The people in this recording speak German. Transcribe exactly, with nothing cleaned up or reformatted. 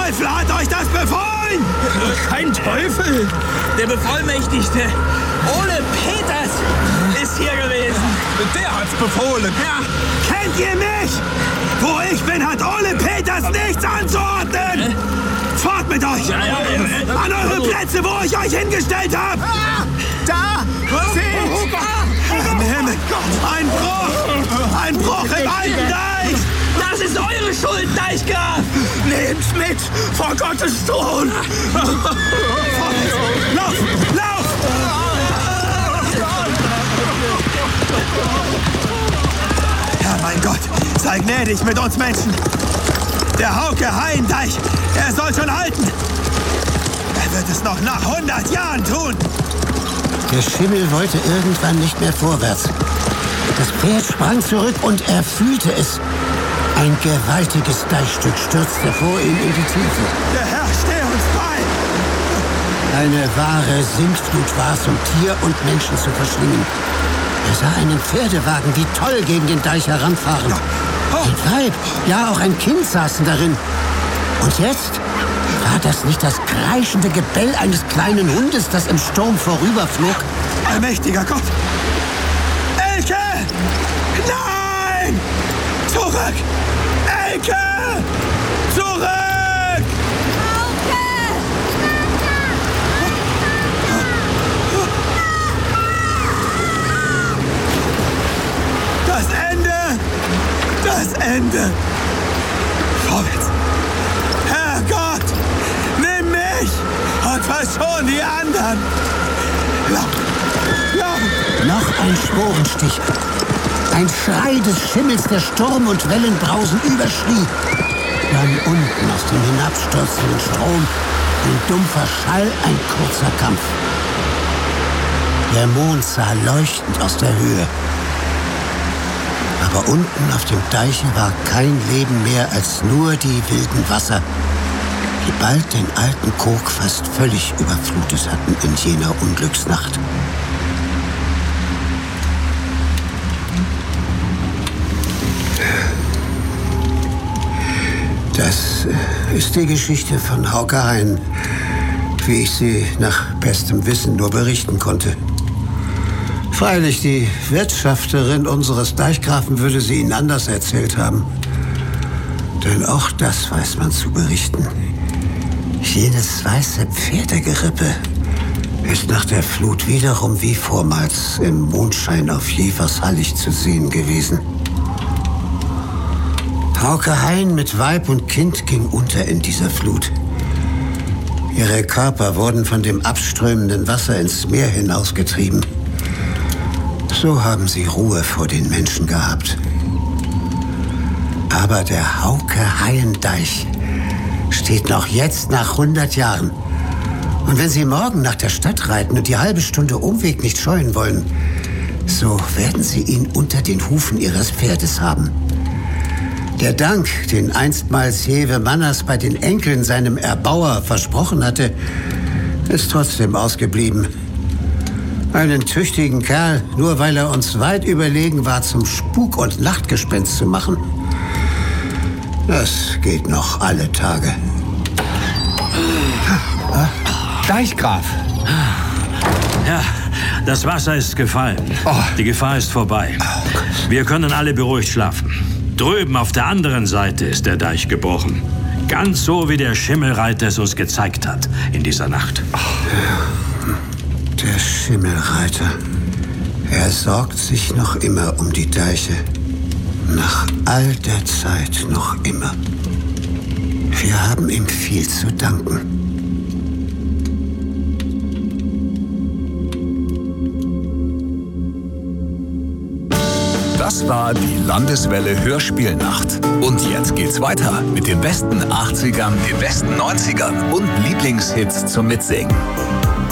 Teufel hat euch das befohlen? Kein Teufel. Der Bevollmächtigte Ole Peters ist hier gewesen. Der hat's befohlen. Ja. Kennt ihr mich? Wo ich bin, hat Ole Peters nichts anzuordnen. Äh? Fort mit euch! Ja, ja, ja. An eure Plätze, wo ich euch hingestellt habe! Ah, da! Seht! Im Himmel! Ein Bruch! Ein Bruch im alten Deich! Das ist eure Schuld, Deichgraf! Nehmt's mit! Vor Gottes Thron! Lauf! Lauf! Ja, mein Gott! Sei gnädig mit uns Menschen! Der Hauke Hayendeich, er soll schon halten! Er wird es noch nach hundert Jahren tun! Der Schimmel wollte irgendwann nicht mehr vorwärts. Das Pferd sprang zurück und er fühlte es. Ein gewaltiges Deichstück stürzte vor ihm in die Tiefe. Der Herr stehe uns bei! Eine wahre Sintflut war es, um Tier und Menschen zu verschlingen. Er sah einen Pferdewagen wie toll gegen den Deich heranfahren. Ein Weib, ja auch ein Kind saßen darin. Und jetzt war das nicht das kreischende Gebell eines kleinen Hundes, das im Sturm vorüberflog? Allmächtiger Gott! Elke! Nein! Zurück! Elke! Zurück! Das Ende! Das Ende! Vorwärts! Herrgott! Nimm mich! Und verschon die anderen! Lauf! Lauf! Noch ein Sporenstich. Ein Schrei des Schimmels, der Sturm und Wellenbrausen überschrie. Dann unten aus dem hinabstürzenden Strom ein dumpfer Schall, ein kurzer Kampf. Der Mond sah leuchtend aus der Höhe. Aber unten auf dem Deiche war kein Leben mehr als nur die wilden Wasser, die bald den alten Kog fast völlig überflutet hatten in jener Unglücksnacht. Das ist die Geschichte von Hauke Hayen, wie ich sie nach bestem Wissen nur berichten konnte. Freilich, die Wirtschafterin unseres Deichgrafen würde sie Ihnen anders erzählt haben. Denn auch das weiß man zu berichten. Jenes weiße Pferdegerippe ist nach der Flut wiederum wie vormals im Mondschein auf Jevers Hallig zu sehen gewesen. Hauke Hayen mit Weib und Kind ging unter in dieser Flut. Ihre Körper wurden von dem abströmenden Wasser ins Meer hinausgetrieben. So haben sie Ruhe vor den Menschen gehabt. Aber der Hauke Hayendeich steht noch jetzt nach hundert Jahren. Und wenn Sie morgen nach der Stadt reiten und die halbe Stunde Umweg nicht scheuen wollen, so werden Sie ihn unter den Hufen Ihres Pferdes haben. Der Dank, den einstmals Jewe Manners bei den Enkeln seinem Erbauer versprochen hatte, ist trotzdem ausgeblieben. Einen tüchtigen Kerl, nur weil er uns weit überlegen war, zum Spuk- und Nachtgespenst zu machen. Das geht noch alle Tage. Deichgraf. Ja, das Wasser ist gefallen. Oh. Die Gefahr ist vorbei. Wir können alle beruhigt schlafen. Drüben auf der anderen Seite ist der Deich gebrochen. Ganz so, wie der Schimmelreiter es uns gezeigt hat in dieser Nacht. Der Schimmelreiter. Er sorgt sich noch immer um die Deiche. Nach all der Zeit noch immer. Wir haben ihm viel zu danken. Das war die Landeswelle Hörspielnacht. Und jetzt geht's weiter mit den besten achtzigern, den besten neunzigern und Lieblingshits zum Mitsingen.